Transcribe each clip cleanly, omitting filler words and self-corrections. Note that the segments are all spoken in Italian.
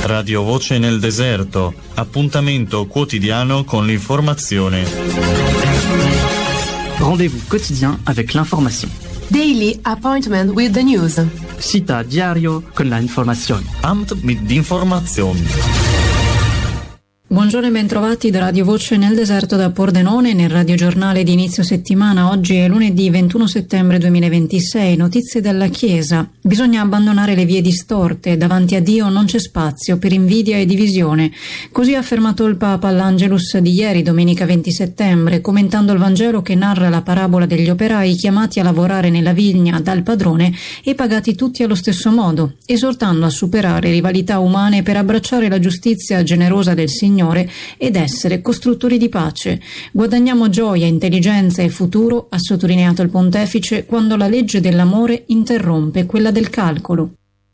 Radio Voce nel deserto, appuntamento quotidiano con l'informazione. Rendez-vous quotidien avec l'information. Daily appointment with the news. Cita diario con la informazione. Amt mit Information. Buongiorno e bentrovati da Radio Voce nel deserto da Pordenone nel radiogiornale di inizio settimana. Oggi è lunedì 21 settembre 2026. Notizie dalla Chiesa. Bisogna abbandonare le vie distorte. Davanti a Dio non c'è spazio per invidia e divisione. Così ha affermato il Papa all'Angelus di ieri, domenica 20 settembre, commentando il Vangelo che narra la parabola degli operai chiamati a lavorare nella vigna dal padrone e pagati tutti allo stesso modo, esortando a superare rivalità umane per abbracciare la giustizia generosa del Signore ed essere costruttori di pace. Guadagniamo gioia, intelligenza e futuro, ha sottolineato il pontefice, quando la legge dell'amore interrompe quella del calcolo.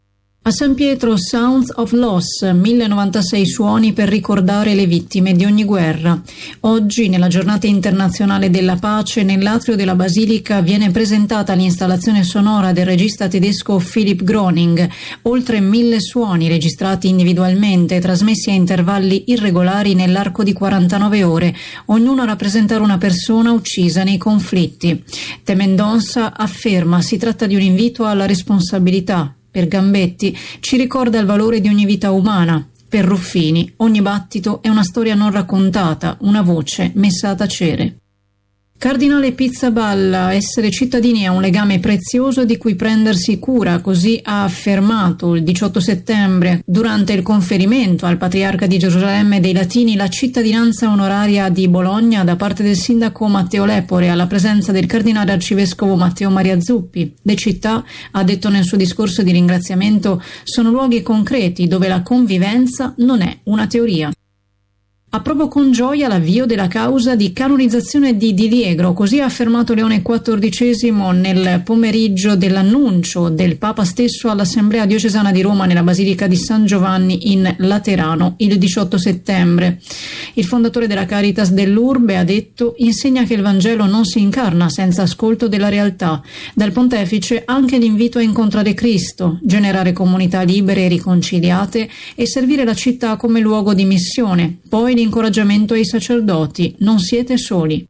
A San Pietro Sounds of Loss, 1096 suoni per ricordare le vittime di ogni guerra. Oggi, nella giornata internazionale della pace, nell'atrio della Basilica viene presentata l'installazione sonora del regista tedesco Philipp Groning. Oltre 1000 suoni registrati individualmente, trasmessi a intervalli irregolari nell'arco di 49 ore, ognuno a rappresentare una persona uccisa nei conflitti. Temendonsa afferma si tratta di un invito alla responsabilità. Per Gambetti ci ricorda il valore di ogni vita umana. Per Ruffini ogni battito è una storia non raccontata, una voce messa a tacere. Cardinale Pizzaballa, essere cittadini è un legame prezioso di cui prendersi cura, così ha affermato il 18 settembre durante il conferimento al Patriarca di Gerusalemme dei Latini la cittadinanza onoraria di Bologna da parte del sindaco Matteo Lepore alla presenza del cardinale arcivescovo Matteo Maria Zuppi. Le città, ha detto nel suo discorso di ringraziamento, sono luoghi concreti dove la convivenza non è una teoria. Approvo con gioia l'avvio della causa di canonizzazione di Diliegro, così ha affermato Leone XIV nel pomeriggio dell'annuncio del Papa stesso all'Assemblea diocesana di Roma nella Basilica di San Giovanni in Laterano il 18 settembre. Il fondatore della Caritas dell'Urbe ha detto: insegna che il Vangelo non si incarna senza ascolto della realtà. Dal pontefice anche l'invito a incontrare Cristo, generare comunità libere e riconciliate e servire la città come luogo di missione. Poi l'incoraggiamento ai sacerdoti: non siete soli.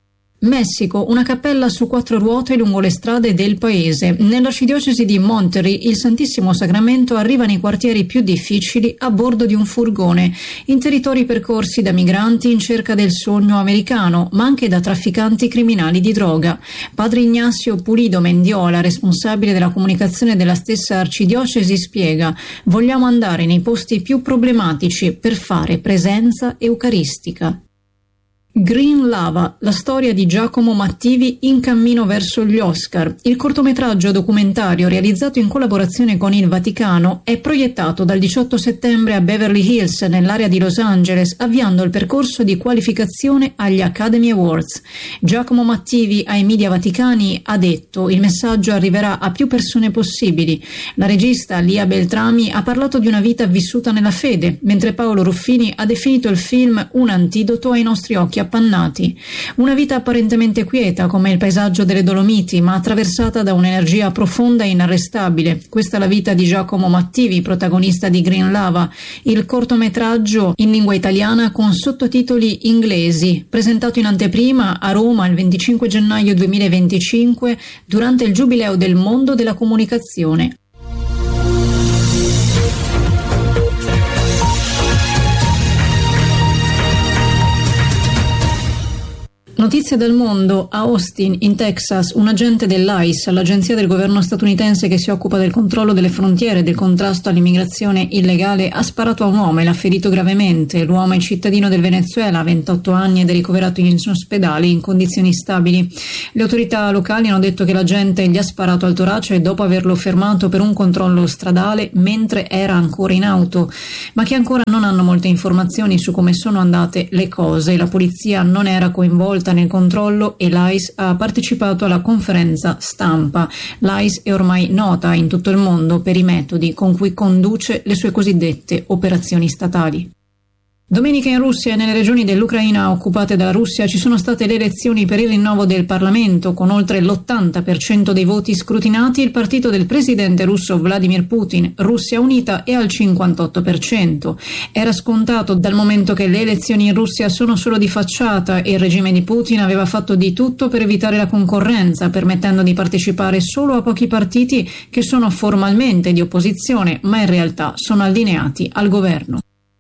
Messico, una cappella su 4 ruote lungo le strade del paese. Nell'arcidiocesi di Monterrey il Santissimo Sacramento arriva nei quartieri più difficili a bordo di un furgone, in territori percorsi da migranti in cerca del sogno americano, ma anche da trafficanti criminali di droga. Padre Ignazio Pulido Mendiola, responsabile della comunicazione della stessa arcidiocesi, spiega: vogliamo andare nei posti più problematici per fare presenza eucaristica. Green Lava, la storia di Giacomo Mattivi in cammino verso gli Oscar. Il cortometraggio documentario realizzato in collaborazione con il Vaticano è proiettato dal 18 settembre a Beverly Hills, nell'area di Los Angeles, avviando il percorso di qualificazione agli Academy Awards. Giacomo Mattivi ai media vaticani ha detto: il messaggio arriverà a più persone possibili. La regista Lia Beltrami ha parlato di una vita vissuta nella fede, mentre Paolo Ruffini ha definito il film un antidoto ai nostri occhi appannati. Una vita apparentemente quieta come il paesaggio delle Dolomiti, ma attraversata da un'energia profonda e inarrestabile. Questa è la vita di Giacomo Mattivi, protagonista di Green Lava, il cortometraggio in lingua italiana con sottotitoli inglesi, presentato in anteprima a Roma il 25 gennaio 2025 durante il Giubileo del mondo della comunicazione. Notizie dal mondo. A Austin, in Texas, un agente dell'ICE, l'agenzia del governo statunitense che si occupa del controllo delle frontiere e del contrasto all'immigrazione illegale, ha sparato a un uomo e l'ha ferito gravemente. L'uomo è cittadino del Venezuela, ha 28 anni ed è ricoverato in ospedale in condizioni stabili. Le autorità locali hanno detto che l'agente gli ha sparato al torace dopo averlo fermato per un controllo stradale mentre era ancora in auto, ma che ancora non hanno molte informazioni su come sono andate le cose. La polizia non era coinvolta nel controllo e l'ICE ha partecipato alla conferenza stampa. L'ICE è ormai nota in tutto il mondo per i metodi con cui conduce le sue cosiddette operazioni statali. Domenica in Russia e nelle regioni dell'Ucraina occupate dalla Russia ci sono state le elezioni per il rinnovo del Parlamento. Con oltre l'80% dei voti scrutinati, il partito del presidente russo Vladimir Putin, Russia Unita, è al 58%. Era scontato dal momento che le elezioni in Russia sono solo di facciata e il regime di Putin aveva fatto di tutto per evitare la concorrenza, permettendo di partecipare solo a pochi partiti che sono formalmente di opposizione, ma in realtà sono allineati al governo.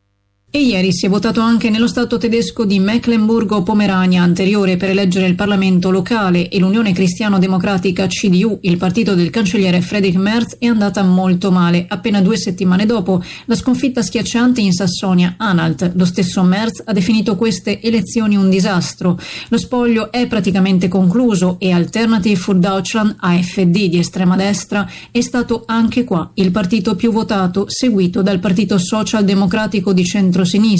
E ieri si è votato anche nello stato tedesco di Mecklenburgo-Pomerania anteriore per eleggere il Parlamento locale e l'Unione Cristiano-Democratica CDU, il partito del cancelliere Friedrich Merz, è andata molto male. Appena 2 settimane dopo la sconfitta schiacciante in Sassonia-Anhalt, lo stesso Merz ha definito queste elezioni un disastro. Lo spoglio è praticamente concluso e Alternative für Deutschland, AfD di estrema destra, è stato anche qua il partito più votato, seguito dal Partito Socialdemocratico di centro-sinistra.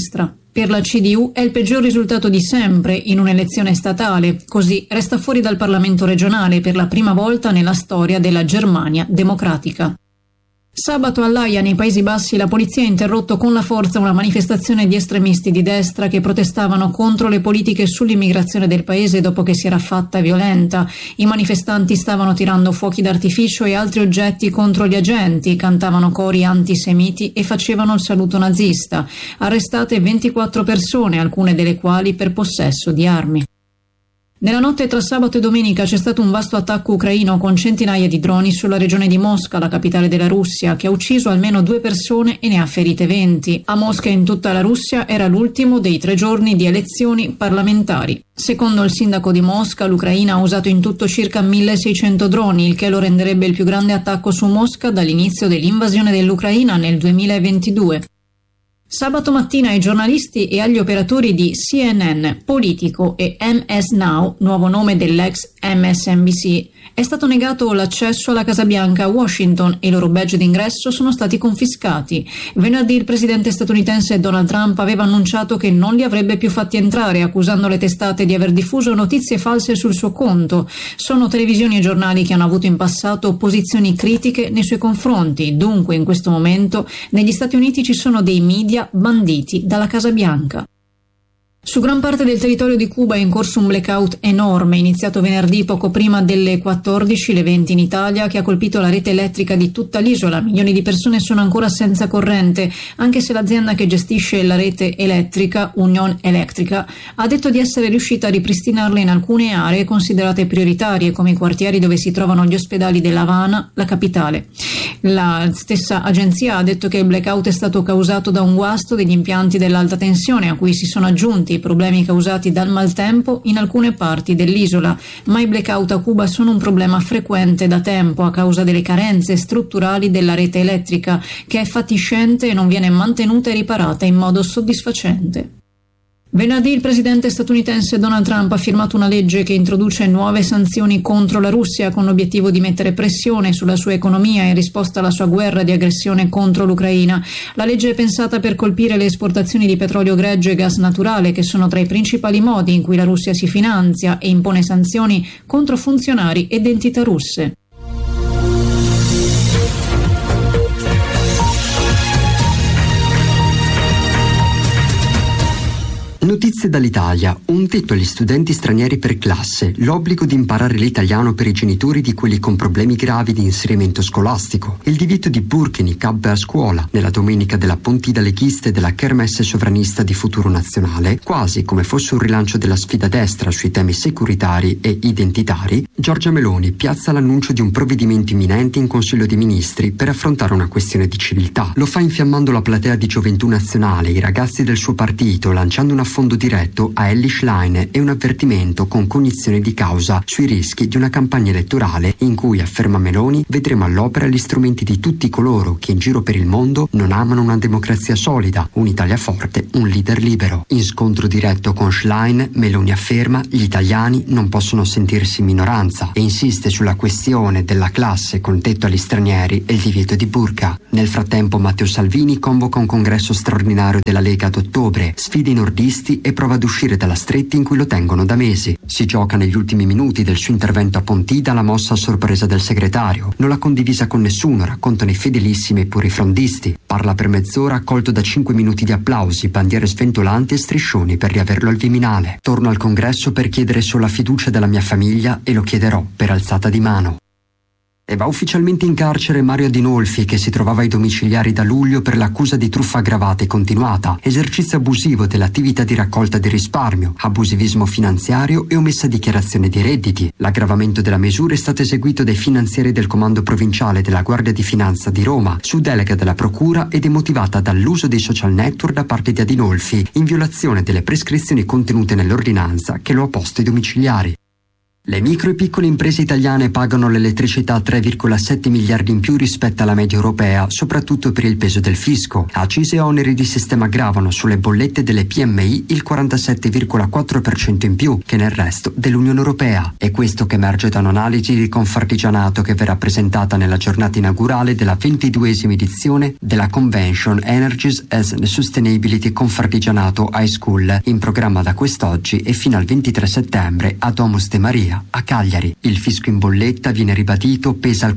Per la CDU è il peggior risultato di sempre in un'elezione statale, così resta fuori dal Parlamento regionale per la prima volta nella storia della Germania democratica. Sabato all'Aia, nei Paesi Bassi, la polizia ha interrotto con la forza una manifestazione di estremisti di destra che protestavano contro le politiche sull'immigrazione del paese dopo che si era fatta violenta. I manifestanti stavano tirando fuochi d'artificio e altri oggetti contro gli agenti, cantavano cori antisemiti e facevano il saluto nazista. Arrestate 24 persone, alcune delle quali per possesso di armi. Nella notte tra sabato e domenica c'è stato un vasto attacco ucraino con centinaia di droni sulla regione di Mosca, la capitale della Russia, che ha ucciso almeno 2 persone e ne ha ferite 20. A Mosca e in tutta la Russia era l'ultimo dei 3 giorni di elezioni parlamentari. Secondo il sindaco di Mosca, l'Ucraina ha usato in tutto circa 1600 droni, il che lo renderebbe il più grande attacco su Mosca dall'inizio dell'invasione dell'Ucraina nel 2022. Sabato mattina ai giornalisti e agli operatori di CNN, Politico e MS Now, nuovo nome dell'ex MSNBC, è stato negato l'accesso alla Casa Bianca a Washington e i loro badge d'ingresso sono stati confiscati. Venerdì il presidente statunitense Donald Trump aveva annunciato che non li avrebbe più fatti entrare, accusando le testate di aver diffuso notizie false sul suo conto. Sono televisioni e giornali che hanno avuto in passato posizioni critiche nei suoi confronti. Dunque, in questo momento, negli Stati Uniti ci sono dei media banditi dalla Casa Bianca. Su gran parte del territorio di Cuba è in corso un blackout enorme, iniziato venerdì poco prima delle 14, le 20 in Italia, che ha colpito la rete elettrica di tutta l'isola. Milioni di persone sono ancora senza corrente, anche se l'azienda che gestisce la rete elettrica, Unión Eléctrica, ha detto di essere riuscita a ripristinarla in alcune aree considerate prioritarie, come i quartieri dove si trovano gli ospedali della Habana, la capitale. La stessa agenzia ha detto che il blackout è stato causato da un guasto degli impianti dell'alta tensione, a cui si sono aggiunti i problemi causati dal maltempo in alcune parti dell'isola, ma i blackout a Cuba sono un problema frequente da tempo a causa delle carenze strutturali della rete elettrica, che è fatiscente e non viene mantenuta e riparata in modo soddisfacente. Venerdì il presidente statunitense Donald Trump ha firmato una legge che introduce nuove sanzioni contro la Russia con l'obiettivo di mettere pressione sulla sua economia in risposta alla sua guerra di aggressione contro l'Ucraina. La legge è pensata per colpire le esportazioni di petrolio greggio e gas naturale, che sono tra i principali modi in cui la Russia si finanzia, e impone sanzioni contro funzionari ed entità russe. Notizie dall'Italia. Un tetto agli studenti stranieri per classe, l'obbligo di imparare l'italiano per i genitori di quelli con problemi gravi di inserimento scolastico, il divieto di burka e niqab a scuola, nella domenica della Pontida leghista e della kermesse sovranista di Futuro Nazionale, quasi come fosse un rilancio della sfida destra sui temi securitari e identitari, Giorgia Meloni piazza l'annuncio di un provvedimento imminente in Consiglio dei Ministri per affrontare una questione di civiltà. Lo fa infiammando la platea di Gioventù Nazionale, i ragazzi del suo partito, lanciando una fondo diretto a Elly Schlein e un avvertimento con cognizione di causa sui rischi di una campagna elettorale in cui, afferma Meloni, vedremo all'opera gli strumenti di tutti coloro che in giro per il mondo non amano una democrazia solida, un'Italia forte, un leader libero. In scontro diretto con Schlein, Meloni afferma gli italiani non possono sentirsi in minoranza e insiste sulla questione della classe con tetto agli stranieri e il divieto di burka. Nel frattempo Matteo Salvini convoca un congresso straordinario della Lega ad ottobre, sfida i nordisti minuti e prova ad uscire dalla stretta in cui lo tengono da mesi. Si gioca negli ultimi minuti del suo intervento a Pontida la mossa a sorpresa del segretario. Non l'ha condivisa con nessuno, raccontano i fedelissimi e puri frondisti. Parla per mezz'ora accolto da 5 minuti di applausi, bandiere sventolanti e striscioni per riaverlo al Viminale. Torno al congresso per chiedere solo la fiducia della mia famiglia e lo chiederò per alzata di mano. E va ufficialmente in carcere Mario Adinolfi, che si trovava ai domiciliari da luglio per l'accusa di truffa aggravata e continuata, esercizio abusivo dell'attività di raccolta di risparmio, abusivismo finanziario e omessa dichiarazione di redditi. L'aggravamento della misura è stato eseguito dai finanzieri del Comando Provinciale della Guardia di Finanza di Roma, su delega della Procura, ed è motivata dall'uso dei social network da parte di Adinolfi, in violazione delle prescrizioni contenute nell'ordinanza che lo ha posto ai domiciliari. Le micro e piccole imprese italiane pagano l'elettricità 3,7 miliardi in più rispetto alla media europea, soprattutto per il peso del fisco. Accise e oneri di sistema gravano sulle bollette delle PMI il 47,4% in più che nel resto dell'Unione Europea. È questo che emerge da un'analisi di Confartigianato che verrà presentata nella giornata inaugurale della 22esima edizione della Convention Energies as Sustainability Confartigianato High School, in programma da quest'oggi e fino al 23 settembre a Domus de Maria a Cagliari. Il fisco in bolletta, viene ribadito, pesa al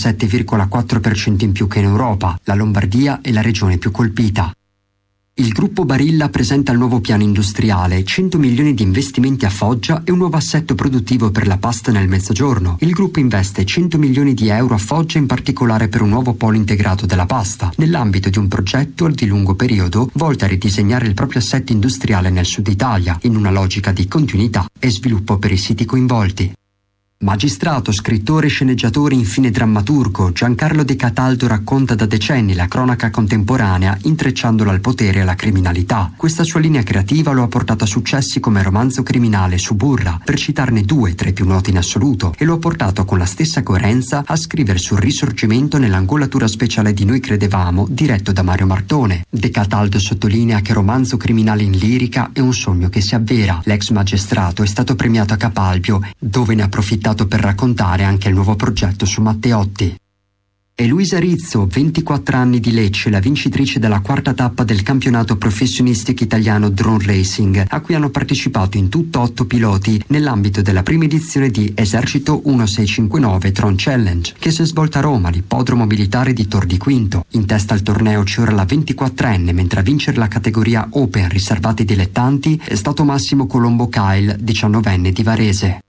47,4% in più che in Europa. La Lombardia è la regione più colpita. Il gruppo Barilla presenta il nuovo piano industriale, 100 milioni di investimenti a Foggia e un nuovo assetto produttivo per la pasta nel Mezzogiorno. Il gruppo investe 100 milioni di euro a Foggia, in particolare per un nuovo polo integrato della pasta, nell'ambito di un progetto di lungo periodo volto a ridisegnare il proprio assetto industriale nel Sud Italia, in una logica di continuità e sviluppo per i siti coinvolti. Magistrato, scrittore, sceneggiatore, infine drammaturgo, Giancarlo De Cataldo racconta da decenni la cronaca contemporanea, intrecciandola al potere e alla criminalità. Questa sua linea creativa lo ha portato a successi come Romanzo criminale, Suburra, per citarne due tra i più noti in assoluto, e lo ha portato con la stessa coerenza a scrivere sul risorgimento nell'angolatura speciale di Noi Credevamo, diretto da Mario Martone. De Cataldo sottolinea che Romanzo criminale in lirica è un sogno che si avvera. L'ex magistrato è stato premiato a Capalbio, dove ne ha approfittato per raccontare anche il nuovo progetto su Matteotti. E Luisa Rizzo, 24 anni, di Lecce, la vincitrice della quarta tappa del campionato professionistico italiano Drone Racing, a cui hanno partecipato in tutto 8 piloti nell'ambito della prima edizione di Esercito 1659 Drone Challenge, che si è svolta a Roma, all'ippodromo militare di Tor di Quinto. In testa al torneo c'è ora la 24enne, mentre a vincere la categoria Open riservata ai dilettanti è stato Massimo Colombo Kyle, 19enne di Varese.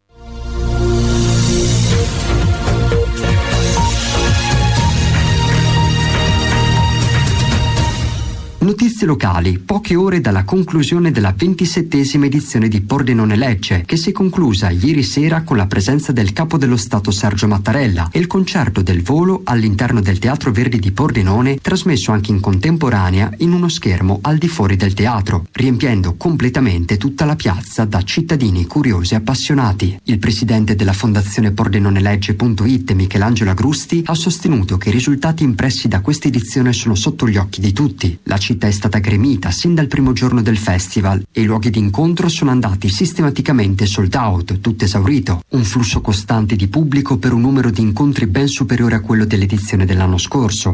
Notizie locali, poche ore dalla conclusione della 27esima edizione di Pordenone Lecce, che si è conclusa ieri sera con la presenza del Capo dello Stato Sergio Mattarella e il concerto del volo all'interno del Teatro Verdi di Pordenone, trasmesso anche in contemporanea in uno schermo al di fuori del teatro, riempiendo completamente tutta la piazza da cittadini curiosi e appassionati. Il presidente della Fondazione Pordenonelege.it, Michelangelo Agrusti, ha sostenuto che i risultati impressi da questa edizione sono sotto gli occhi di tutti. La città è stata gremita sin dal primo giorno del festival e i luoghi di incontro sono andati sistematicamente sold out, tutto esaurito. Un flusso costante di pubblico per un numero di incontri ben superiore a quello dell'edizione dell'anno scorso,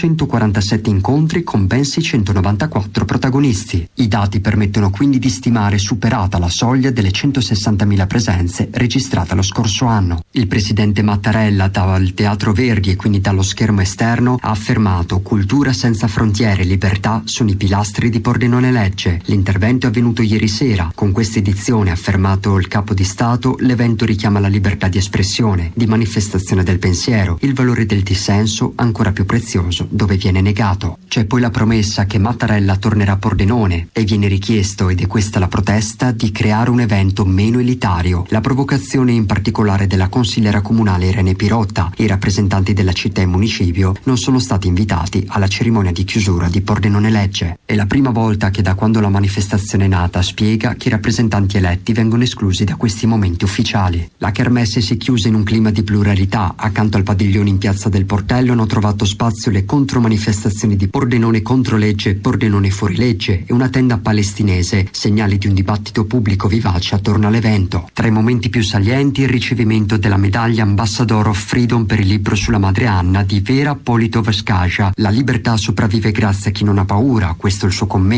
447 incontri con ben 694 protagonisti. I dati permettono quindi di stimare superata la soglia delle 160.000 presenze registrata lo scorso anno. Il presidente Mattarella, dal Teatro Verdi e quindi dallo schermo esterno, ha affermato: cultura senza frontiere e libertà sono i pilastri di Pordenone Lecce. L'intervento è avvenuto ieri sera. Con questa edizione, ha affermato il capo di Stato, l'evento richiama la libertà di espressione, di manifestazione del pensiero, il valore del dissenso ancora più prezioso dove viene negato. C'è poi la promessa che Mattarella tornerà a Pordenone e viene richiesto, ed è questa la protesta, di creare un evento meno elitario. La provocazione in particolare della consigliera comunale Irene Pirotta. I rappresentanti della città e municipio non sono stati invitati alla cerimonia di chiusura di Pordenone Lecce. È la prima volta che da quando la manifestazione è nata, spiega, che i rappresentanti eletti vengono esclusi da questi momenti ufficiali. La kermesse si è chiusa in un clima di pluralità. Accanto al padiglione in piazza del Portello hanno trovato spazio le contromanifestazioni di Pordenone contro legge e Pordenone fuori legge e una tenda palestinese, segnali di un dibattito pubblico vivace attorno all'evento. Tra i momenti più salienti il ricevimento della medaglia Ambassador of Freedom per il libro sulla madre Anna di Vera Politovskaja. La libertà sopravvive grazie a chi non ha paura, questo è il suo commento.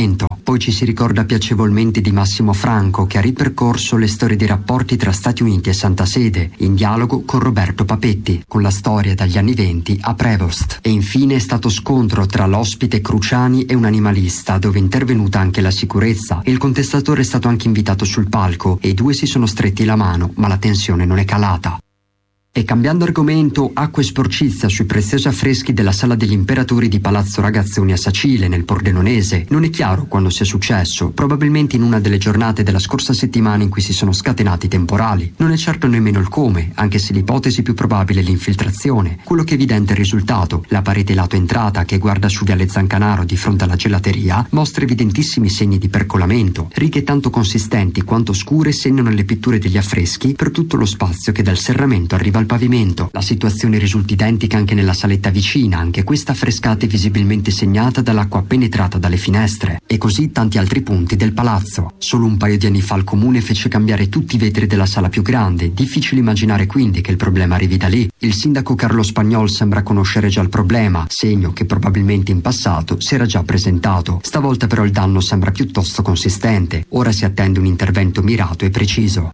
Poi ci si ricorda piacevolmente di Massimo Franco, che ha ripercorso le storie dei rapporti tra Stati Uniti e Santa Sede, in dialogo con Roberto Papetti, con la storia dagli anni 20 a Prevost. E infine è stato scontro tra l'ospite Cruciani e un animalista, dove è intervenuta anche la sicurezza. Il contestatore è stato anche invitato sul palco e i due si sono stretti la mano, ma la tensione non è calata. E cambiando argomento, acqua e sporcizia sui preziosi affreschi della Sala degli Imperatori di Palazzo Ragazzoni a Sacile, nel Pordenonese. Non è chiaro quando sia successo, probabilmente in una delle giornate della scorsa settimana in cui si sono scatenati i temporali. Non è certo nemmeno il come, anche se l'ipotesi più probabile è l'infiltrazione. Quello che è evidente è il risultato. La parete lato entrata, che guarda su Viale Zancanaro di fronte alla gelateria, mostra evidentissimi segni di percolamento. Righe tanto consistenti quanto scure segnano le pitture degli affreschi per tutto lo spazio che dal serramento arriva al pavimento. La situazione risulta identica anche nella saletta vicina, anche questa affrescata e visibilmente segnata dall'acqua penetrata dalle finestre, e così tanti altri punti del palazzo. Solo un paio di anni fa il comune fece cambiare tutti i vetri della sala più grande, difficile immaginare quindi che il problema arrivi da lì. Il sindaco Carlo Spagnol sembra conoscere già il problema, segno che probabilmente in passato si era già presentato. Stavolta però il danno sembra piuttosto consistente. Ora si attende un intervento mirato e preciso.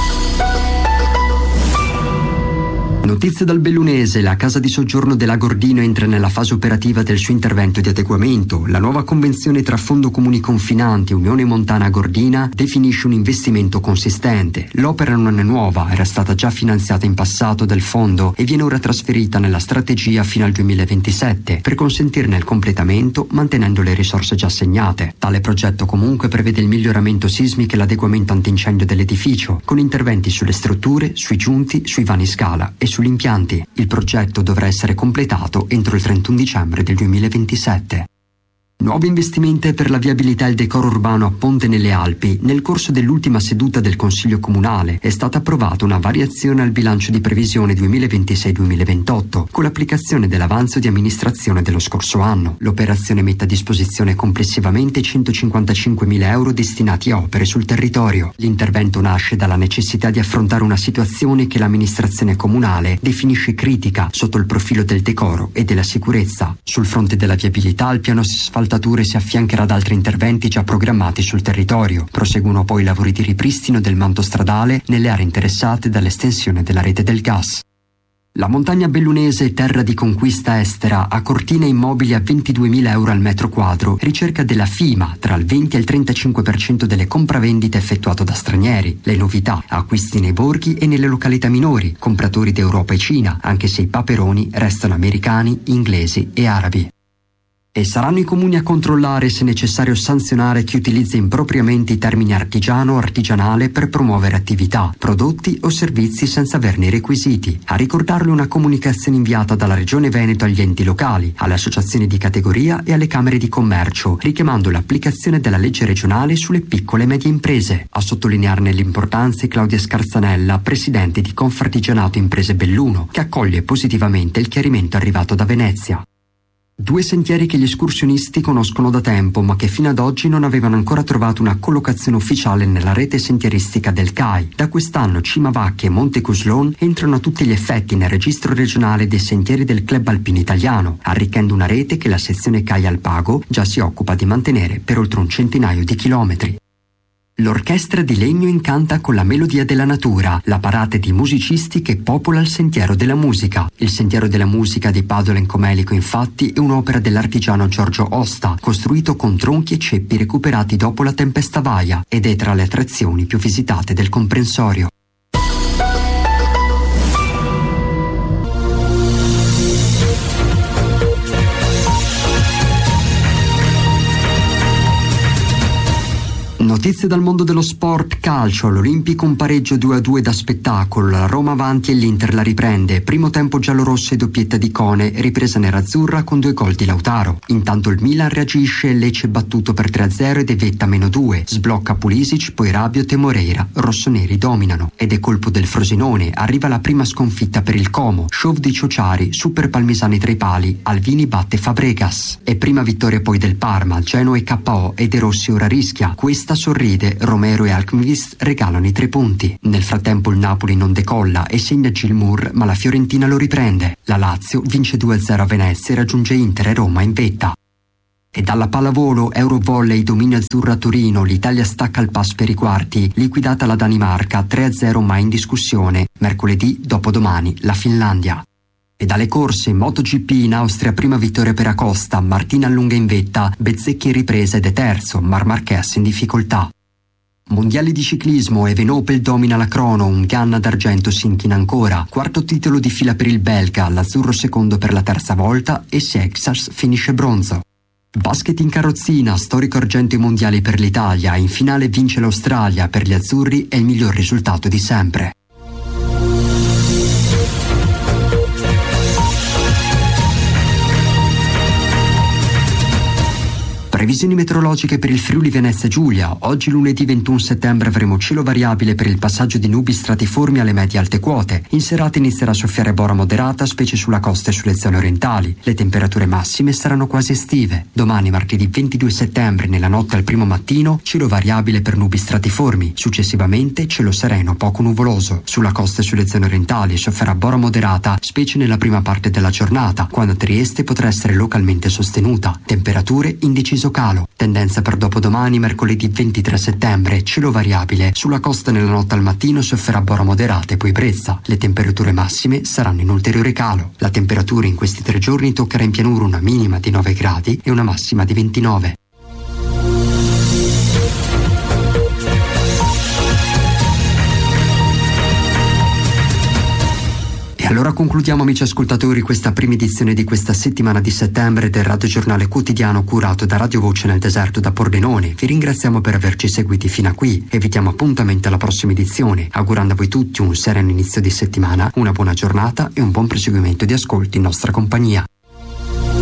Notizie dal Bellunese, la casa di soggiorno della Gordino entra nella fase operativa del suo intervento di adeguamento. La nuova convenzione tra Fondo Comuni Confinanti e Unione Montana Gordina definisce un investimento consistente. L'opera non è nuova, era stata già finanziata in passato dal fondo e viene ora trasferita nella strategia fino al 2027 per consentirne il completamento mantenendo le risorse già assegnate. Tale progetto comunque prevede il miglioramento sismico e l'adeguamento antincendio dell'edificio, con interventi sulle strutture, sui giunti, sui vani scala e sugli impianti. Il progetto dovrà essere completato entro il 31 dicembre del 2027. Nuovi investimenti per la viabilità e il decoro urbano a Ponte nelle Alpi. Nel corso dell'ultima seduta del Consiglio Comunale è stata approvata una variazione al bilancio di previsione 2026-2028 con l'applicazione dell'avanzo di amministrazione dello scorso anno. L'operazione mette a disposizione complessivamente 155.000 euro destinati a opere sul territorio. L'intervento nasce dalla necessità di affrontare una situazione che l'amministrazione comunale definisce critica sotto il profilo del decoro e della sicurezza. Sul fronte della viabilità, il piano asfaltature si affiancherà ad altri interventi già programmati sul territorio. Proseguono poi i lavori di ripristino del manto stradale nelle aree interessate dall'estensione della rete del gas. La montagna bellunese, terra di conquista estera, a Cortina immobili a 22.000 euro al metro quadro, ricerca della FIMA tra il 20 e il 35% delle compravendite effettuate da stranieri. Le novità, acquisti nei borghi e nelle località minori, compratori d'Europa e Cina, anche se i paperoni restano americani, inglesi e arabi. E saranno i comuni a controllare se necessario sanzionare chi utilizza impropriamente i termini artigiano o artigianale per promuovere attività, prodotti o servizi senza averne i requisiti. A ricordarlo una comunicazione inviata dalla Regione Veneto agli enti locali, alle associazioni di categoria e alle camere di commercio, richiamando l'applicazione della legge regionale sulle piccole e medie imprese. A sottolinearne l'importanza è Claudia Scarzanella, presidente di Confartigianato Imprese Belluno, che accoglie positivamente il chiarimento arrivato da Venezia. Due sentieri che gli escursionisti conoscono da tempo, ma che fino ad oggi non avevano ancora trovato una collocazione ufficiale nella rete sentieristica del CAI. Da quest'anno Cimavacche e Monte Cuslon entrano a tutti gli effetti nel registro regionale dei sentieri del Club Alpino Italiano, arricchendo una rete che la sezione CAI Alpago già si occupa di mantenere per oltre un centinaio di chilometri. L'orchestra di legno incanta con la melodia della natura, la parata di musicisti che popola il Sentiero della Musica. Il Sentiero della Musica di Padola in Comelico, infatti, è un'opera dell'artigiano Giorgio Osta, costruito con tronchi e ceppi recuperati dopo la tempesta Vaia, ed è tra le attrazioni più visitate del comprensorio. Notizie dal mondo dello sport. Calcio, all'Olimpico un pareggio 2-2 da spettacolo, la Roma avanti e l'Inter la riprende, primo tempo giallorosso e doppietta di Cone, ripresa nerazzurra con 2 gol di Lautaro. Intanto il Milan reagisce, Lecce battuto per 3-0 ed Evetta -2, sblocca Pulisic, poi Rabiot e Moreira, rossoneri dominano. Ed è colpo del Frosinone, arriva la prima sconfitta per il Como, show di Ciociari, super palmisani tra i pali, Alvini batte Fabregas. E prima vittoria poi del Parma, Genoa e KO e De Rossi ora rischia, questa sorride, Romero e Alkmaar regalano i 3 punti. Nel frattempo il Napoli non decolla e segna Gilmour, ma la Fiorentina lo riprende. La Lazio vince 2-0 a Venezia e raggiunge Inter e Roma in vetta. E dalla pallavolo Eurovolley dominio azzurro a Torino, l'Italia stacca il pass per i quarti, liquidata la Danimarca 3-0 ma in discussione, mercoledì dopodomani la Finlandia. E dalle corse MotoGP in Austria prima vittoria per Acosta, Martin allunga in vetta, Bezzecchi in ripresa ed è terzo, Marc Marquez in difficoltà. Mondiali di ciclismo, Evenepoel domina la crono, un Ganna d'argento si inchina ancora, quarto titolo di fila per il belga, l'azzurro secondo per la terza volta e Seixas finisce bronzo. Basket in carrozzina, storico argento ai mondiali per l'Italia, in finale vince l'Australia, per gli azzurri è il miglior risultato di sempre. Previsioni meteorologiche per il Friuli Venezia Giulia. Oggi lunedì 21 settembre avremo cielo variabile per il passaggio di nubi stratiformi alle medie alte quote. In serata inizierà a soffiare bora moderata, specie sulla costa e sulle zone orientali. Le temperature massime saranno quasi estive. Domani martedì 22 settembre nella notte al primo mattino cielo variabile per nubi stratiformi. Successivamente cielo sereno poco nuvoloso. Sulla costa e sulle zone orientali sofferà bora moderata, specie nella prima parte della giornata, quando a Trieste potrà essere localmente sostenuta. Temperature in deciso calo. Tendenza per dopodomani mercoledì 23 settembre, cielo variabile. Sulla costa nella notte al mattino sofferà bora moderata e poi brezza. Le temperature massime saranno in ulteriore calo. La temperatura in questi 3 giorni toccherà in pianura una minima di 9 gradi e una massima di 29. Allora concludiamo, amici ascoltatori, questa prima edizione di questa settimana di settembre del radiogiornale quotidiano curato da Radio Voce nel deserto da Pordenone. Vi ringraziamo per averci seguiti fino a qui e vi diamo appuntamento alla prossima edizione, augurando a voi tutti un sereno inizio di settimana, una buona giornata e un buon proseguimento di ascolti in nostra compagnia.